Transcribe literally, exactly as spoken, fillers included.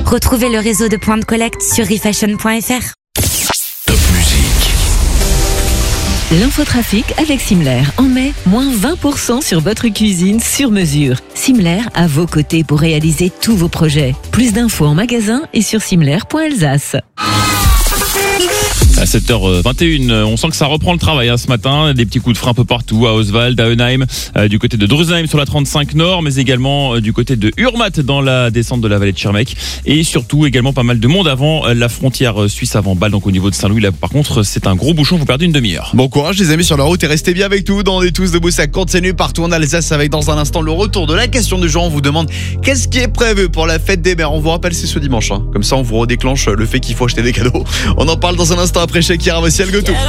Retrouvez le réseau de points de collecte sur refashion point f r. Top musique. L'infotrafic avec Simler. En mai, moins vingt pour cent sur votre cuisine sur mesure. Simler à vos côtés pour réaliser tous vos projets. Plus d'infos en magasin et sur simler point alsace. À sept heures vingt et une, on sent que ça reprend le travail hein, ce matin. Des petits coups de frein un peu partout, à Oswald, à Eunheim, euh, du côté de Drusheim sur la trente-cinq Nord, mais également euh, du côté de Urmat dans la descente de la vallée de Schirmeck. Et surtout également pas mal de monde avant euh, la frontière suisse avant Bâle, donc au niveau de Saint-Louis. Là par contre c'est un gros bouchon, vous perdez une demi-heure. Bon courage les amis sur la route et restez bien avec nous. Dans des tous debout, ça continue partout en Alsace avec dans un instant le retour de la question du jour. On vous demande qu'est-ce qui est prévu pour la fête des mères. On vous rappelle c'est ce dimanche hein. Comme ça on vous redéclenche le fait qu'il faut acheter des cadeaux. On en parle dans un instant après Shakira, voici El Gotou.